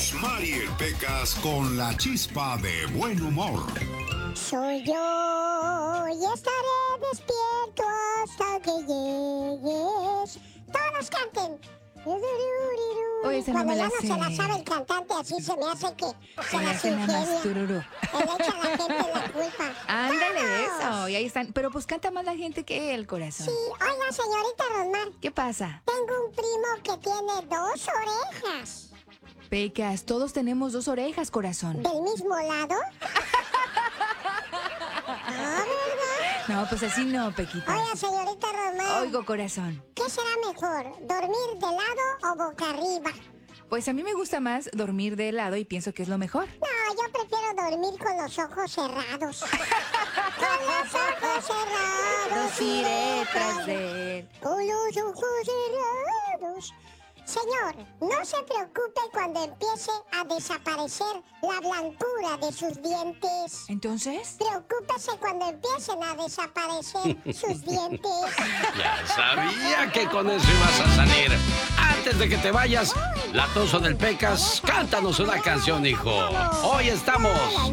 Mariel Pecas con la chispa de buen humor. Soy yo y estaré despierto hasta que llegues. Todos canten. Oye, esa no Cuando me ya la no sé. se la sabe el cantante, así se me hace que se Me la hace nada más ingenia. tururú. Le echa a la gente la culpa. Ándale ¡Todos! eso, y ahí están. Pero pues canta más la gente que el corazón. Sí, oiga, señorita Rosmar, ¿Qué pasa? tengo un primo que tiene 2 orejas. Pecas, todos tenemos 2 orejas, corazón. ¿Del mismo lado? Ah, ¿verdad? No, pues así no, Pequita. Oiga, señorita Rosmar, Oigo, corazón. ¿qué será mejor, dormir de lado o boca arriba? Pues a mí me gusta más dormir de lado y pienso que es lo mejor. No, yo prefiero dormir con los ojos cerrados. Con los ojos cerrados Los iré tras de él. Con los ojos cerrados. Señor, no se preocupe cuando empiece a desaparecer la blancura de sus dientes. ¿Entonces? Preocúpese cuando empiecen a desaparecer sus dientes. Ya sabía que con eso ibas a salir. Antes de que te vayas, Latoso del Pecas, cántanos una canción, hijo. Hoy estamos